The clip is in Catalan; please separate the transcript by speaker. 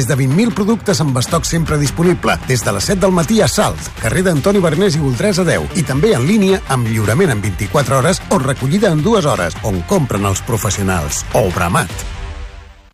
Speaker 1: Més de 20.000 productes amb estoc sempre disponible. Des de les 7 del matí a Salt, carrer d'Antoni Bernés i Voltresa 10. I també en línia amb lliurament en 24 hores o recollida en 2 hores, on compren els professionals. Obramat.